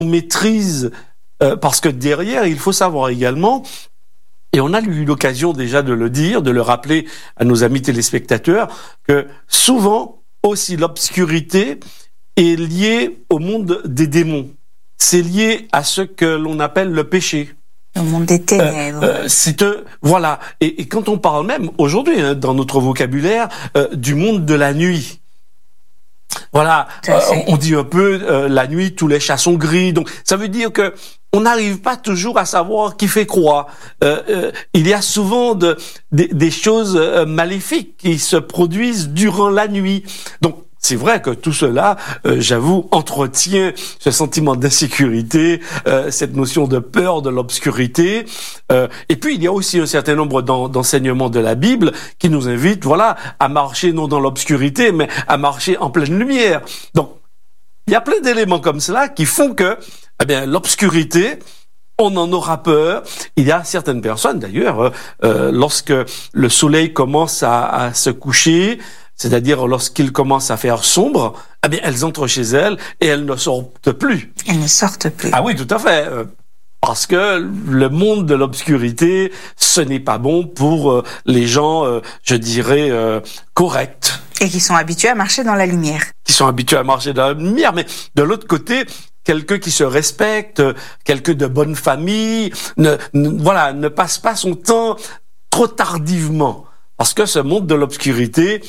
on maîtrise, parce que derrière, il faut savoir également, et on a eu l'occasion déjà de le dire, de le rappeler à nos amis téléspectateurs, que souvent aussi l'obscurité est liée au monde des démons. C'est lié à ce que l'on appelle le péché. Le monde des ténèbres. Voilà. Et quand on parle même aujourd'hui, dans notre vocabulaire, du monde de la nuit. Voilà, on dit un peu la nuit, tous les chats sont gris. Donc, ça veut dire que on n'arrive pas toujours à savoir qui fait quoi. Il y a souvent des choses maléfiques qui se produisent durant la nuit. Donc, c'est vrai que tout cela, j'avoue, entretient ce sentiment d'insécurité, cette notion de peur de l'obscurité. Et puis, il y a aussi un certain nombre d'enseignements de la Bible qui nous invitent, voilà, à marcher non dans l'obscurité, mais à marcher en pleine lumière. Donc, il y a plein d'éléments comme cela qui font que, l'obscurité, on en aura peur. Il y a certaines personnes, d'ailleurs, lorsque le soleil commence à se coucher, c'est-à-dire lorsqu'il commence à faire sombre, elles entrent chez elles et elles ne sortent plus. Elles ne sortent plus. Ah oui, tout à fait. Parce que le monde de l'obscurité, ce n'est pas bon pour les gens, je dirais, corrects. Et qui sont habitués à marcher dans la lumière. Qui sont habitués à marcher dans la lumière, mais de l'autre côté, quelqu'un qui se respecte, quelqu'un de bonne famille, ne passe pas son temps trop tardivement. Parce que ce monde de l'obscurité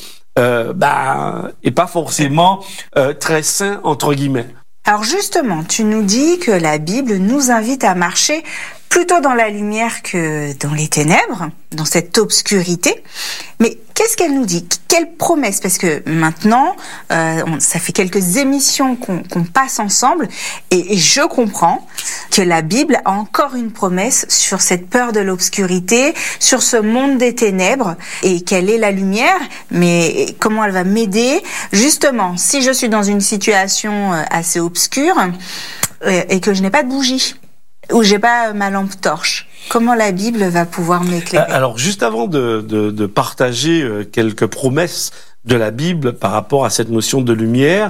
est pas forcément très sain, entre guillemets. Alors justement, tu nous dis que la Bible nous invite à marcher plutôt dans la lumière que dans les ténèbres, dans cette obscurité. Mais qu'est-ce qu'elle nous dit? Quelle promesse? Parce que maintenant, ça fait quelques émissions qu'on passe ensemble et je comprends que la Bible a encore une promesse sur cette peur de l'obscurité, sur ce monde des ténèbres et quelle est la lumière, mais comment elle va m'aider. Justement, si je suis dans une situation assez obscure et que je n'ai pas de bougie, ou j'ai pas ma lampe torche, comment la Bible va pouvoir m'éclairer? Alors, juste avant de partager quelques promesses de la Bible par rapport à cette notion de lumière,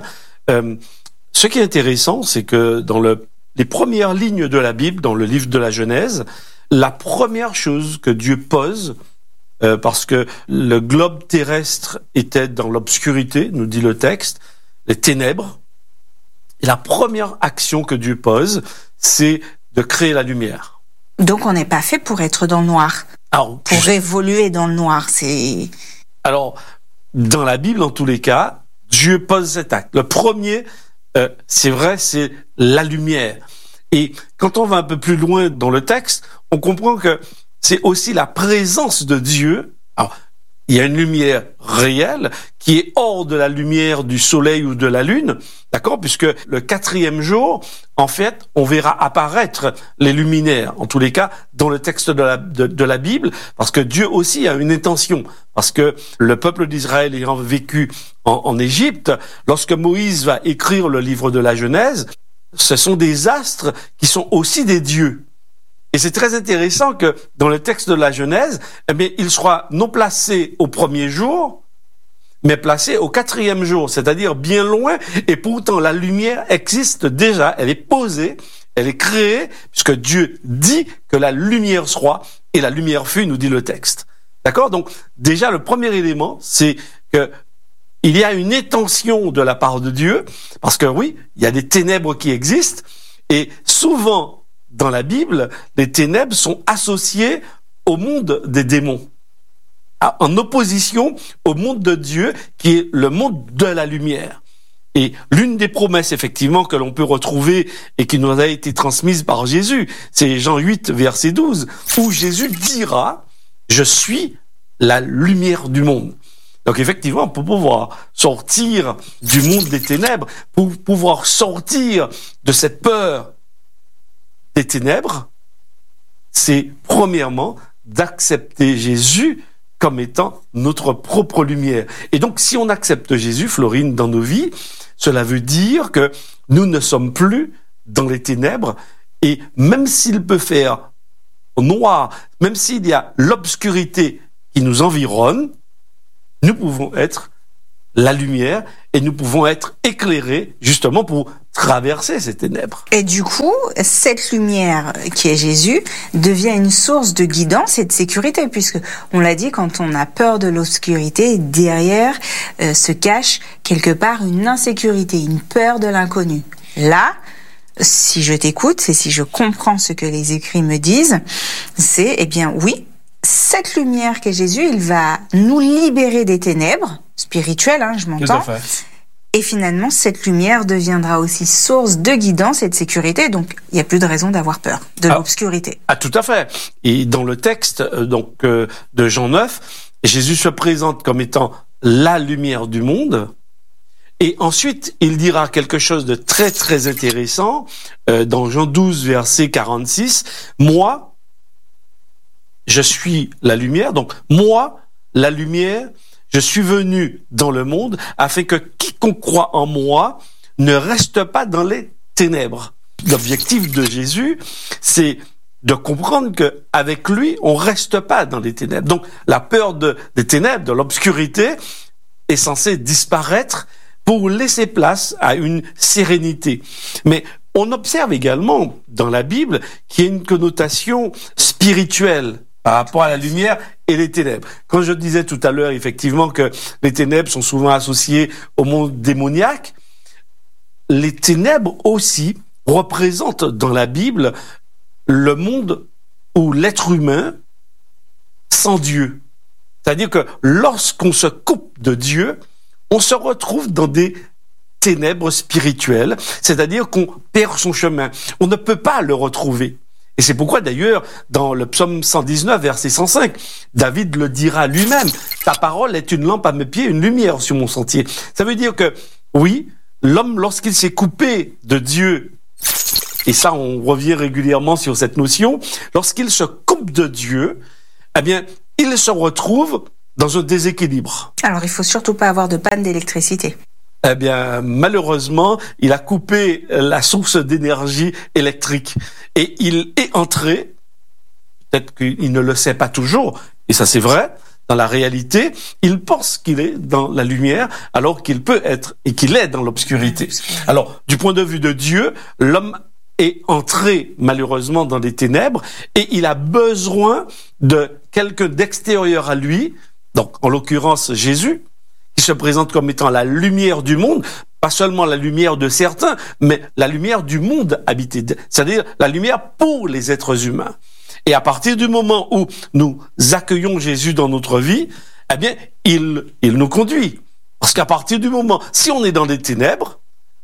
ce qui est intéressant, c'est que dans les premières lignes de la Bible, dans le livre de la Genèse, la première chose que Dieu pose, parce que le globe terrestre était dans l'obscurité, nous dit le texte, les ténèbres, et la première action que Dieu pose, c'est de créer la lumière. Donc on n'est pas fait pour être dans le noir. Alors, pour évoluer dans le noir, c'est... Alors, dans la Bible, en tous les cas, Dieu pose cet acte. Le premier, c'est vrai, c'est la lumière. Et quand on va un peu plus loin dans le texte, on comprend que c'est aussi la présence de Dieu. Alors, il y a une lumière réelle qui est hors de la lumière du soleil ou de la lune, d'accord? Puisque le 4e jour, en fait, on verra apparaître les luminaires, en tous les cas, dans le texte de la Bible, parce que Dieu aussi a une intention. Parce que le peuple d'Israël ayant vécu en Égypte, lorsque Moïse va écrire le livre de la Genèse, ce sont des astres qui sont aussi des dieux. Et c'est très intéressant que dans le texte de la Genèse, il sera non placé au 1er jour, mais placé au 4e jour, c'est-à-dire bien loin, et pourtant la lumière existe déjà, elle est posée, elle est créée, puisque Dieu dit que la lumière soit, et la lumière fut, nous dit le texte. D'accord? Donc, déjà, le premier élément, c'est que il y a une intention de la part de Dieu, parce que oui, il y a des ténèbres qui existent, et souvent, dans la Bible, les ténèbres sont associées au monde des démons, en opposition au monde de Dieu, qui est le monde de la lumière. Et l'une des promesses, effectivement, que l'on peut retrouver et qui nous a été transmise par Jésus, c'est Jean 8, verset 12, où Jésus dira « Je suis la lumière du monde ». Donc effectivement, pour pouvoir sortir du monde des ténèbres, pour pouvoir sortir de cette peur des ténèbres, c'est premièrement d'accepter Jésus comme étant notre propre lumière. Et donc, si on accepte Jésus, Florine, dans nos vies, cela veut dire que nous ne sommes plus dans les ténèbres, et même s'il peut faire noir, même s'il y a l'obscurité qui nous environne, nous pouvons être la lumière et nous pouvons être éclairés justement pour traverser ces ténèbres. Et du coup, cette lumière qui est Jésus devient une source de guidance et de sécurité, puisque on l'a dit, quand on a peur de l'obscurité, derrière se cache quelque part une insécurité, une peur de l'inconnu. Là, si je t'écoute et si je comprends ce que les écrits me disent, c'est, eh bien oui, cette lumière qu'est Jésus, il va nous libérer des ténèbres spirituelles, je m'entends. Tout à fait. Et finalement, cette lumière deviendra aussi source de guidance et de sécurité. Donc, il n'y a plus de raison d'avoir peur de l'obscurité. Ah, tout à fait. Et dans le texte de Jean 9, Jésus se présente comme étant la lumière du monde. Et ensuite, il dira quelque chose de très, très intéressant dans Jean 12, verset 46. Moi, je suis la lumière. Donc, moi, la lumière, je suis venu dans le monde afin que quiconque croit en moi ne reste pas dans les ténèbres. L'objectif de Jésus, c'est de comprendre que avec lui, on reste pas dans les ténèbres. Donc, la peur des ténèbres, de l'obscurité, est censée disparaître pour laisser place à une sérénité. Mais on observe également dans la Bible qu'il y a une connotation spirituelle par rapport à la lumière et les ténèbres. Quand je disais tout à l'heure, effectivement, que les ténèbres sont souvent associées au monde démoniaque, les ténèbres aussi représentent dans la Bible le monde où l'être humain sans Dieu. C'est-à-dire que lorsqu'on se coupe de Dieu, on se retrouve dans des ténèbres spirituelles, c'est-à-dire qu'on perd son chemin. On ne peut pas le retrouver. Et c'est pourquoi d'ailleurs, dans le psaume 119, verset 105, David le dira lui-même, « Ta parole est une lampe à mes pieds, une lumière sur mon sentier ». Ça veut dire que, oui, l'homme, lorsqu'il s'est coupé de Dieu, et ça on revient régulièrement sur cette notion, lorsqu'il se coupe de Dieu, eh bien, il se retrouve dans un déséquilibre. Alors, il faut surtout pas avoir de panne d'électricité. Eh bien, malheureusement, il a coupé la source d'énergie électrique. Et il est entré, peut-être qu'il ne le sait pas toujours, et ça c'est vrai, dans la réalité, il pense qu'il est dans la lumière, alors qu'il peut être, et qu'il est dans l'obscurité. Alors, du point de vue de Dieu, l'homme est entré, malheureusement, dans les ténèbres, et il a besoin de quelqu'un d'extérieur à lui, donc, en l'occurrence, Jésus, qui se présente comme étant la lumière du monde, pas seulement la lumière de certains, mais la lumière du monde habité, c'est-à-dire la lumière pour les êtres humains. Et à partir du moment où nous accueillons Jésus dans notre vie, eh bien, il nous conduit. Parce qu'à partir du moment, si on est dans les ténèbres,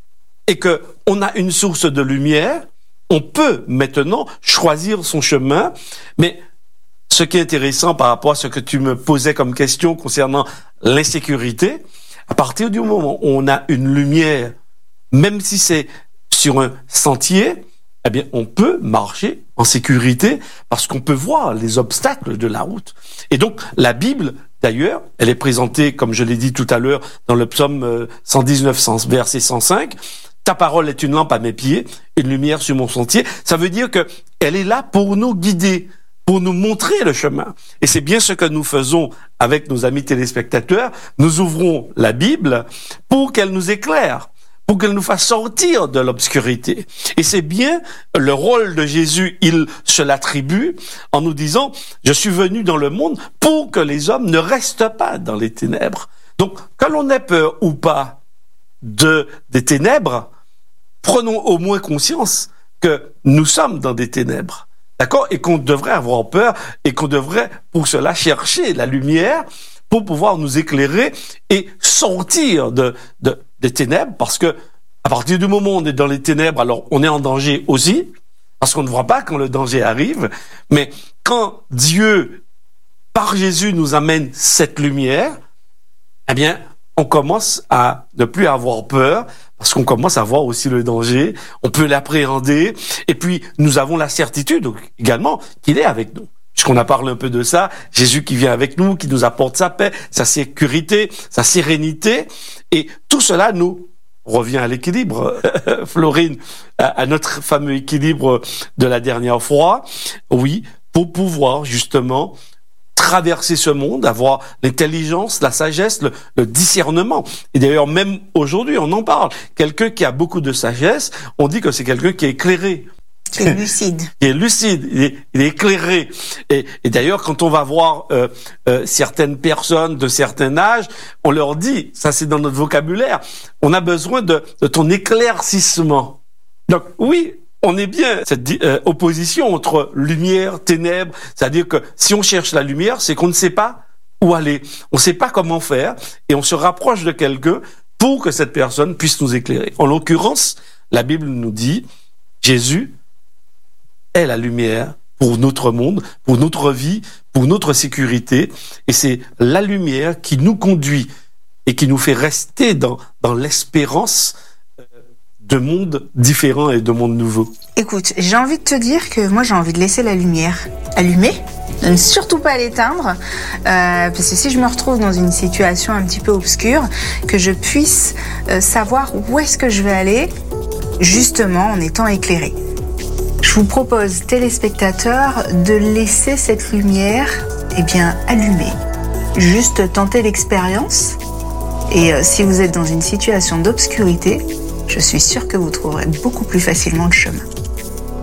et que on a une source de lumière, on peut maintenant choisir son chemin, mais ce qui est intéressant par rapport à ce que tu me posais comme question concernant l'insécurité, à partir du moment où on a une lumière, même si c'est sur un sentier, eh bien, on peut marcher en sécurité parce qu'on peut voir les obstacles de la route. Et donc, la Bible, d'ailleurs, elle est présentée, comme je l'ai dit tout à l'heure, dans le psaume 119, verset 105. Ta parole est une lampe à mes pieds, une lumière sur mon sentier. Ça veut dire que elle est là pour nous guider, pour nous montrer le chemin. Et c'est bien ce que nous faisons avec nos amis téléspectateurs. Nous ouvrons la Bible pour qu'elle nous éclaire, pour qu'elle nous fasse sortir de l'obscurité. Et c'est bien le rôle de Jésus, il se l'attribue en nous disant, je suis venu dans le monde pour que les hommes ne restent pas dans les ténèbres. Donc, que l'on ait peur ou pas des ténèbres, prenons au moins conscience que nous sommes dans des ténèbres. D'accord? Et qu'on devrait avoir peur et qu'on devrait, pour cela, chercher la lumière pour pouvoir nous éclairer et sortir des ténèbres, parce que à partir du moment où on est dans les ténèbres, alors on est en danger aussi, parce qu'on ne voit pas quand le danger arrive, mais quand Dieu, par Jésus, nous amène cette lumière, eh bien, on commence à ne plus avoir peur, parce qu'on commence à voir aussi le danger, on peut l'appréhender, et puis nous avons la certitude également qu'il est avec nous. Puisqu'on a parlé un peu de ça, Jésus qui vient avec nous, qui nous apporte sa paix, sa sécurité, sa sérénité, et tout cela nous revient à l'équilibre, Florine, à notre fameux équilibre de la dernière fois, oui, pour pouvoir justement traverser ce monde, avoir l'intelligence, la sagesse, le discernement. Et d'ailleurs, même aujourd'hui, on en parle. Quelqu'un qui a beaucoup de sagesse, on dit que c'est quelqu'un qui est éclairé. Qui est lucide. Il est lucide, il est éclairé. Et d'ailleurs, quand on va voir certaines personnes de certain âge, on leur dit, ça c'est dans notre vocabulaire, on a besoin de ton éclaircissement. Donc oui, on est bien cette opposition entre lumière, ténèbres, c'est-à-dire que si on cherche la lumière, c'est qu'on ne sait pas où aller, on ne sait pas comment faire, et on se rapproche de quelqu'un pour que cette personne puisse nous éclairer. En l'occurrence, la Bible nous dit, Jésus est la lumière pour notre monde, pour notre vie, pour notre sécurité, et c'est la lumière qui nous conduit et qui nous fait rester dans l'espérance de mondes différents et de mondes nouveaux. Écoute, j'ai envie de te dire que moi j'ai envie de laisser la lumière allumée, de ne surtout pas l'éteindre, parce que si je me retrouve dans une situation un petit peu obscure, que je puisse savoir où est-ce que je vais aller, justement en étant éclairé. Je vous propose, téléspectateurs, de laisser cette lumière allumée. Juste tenter l'expérience. Et si vous êtes dans une situation d'obscurité, je suis sûre que vous trouverez beaucoup plus facilement le chemin.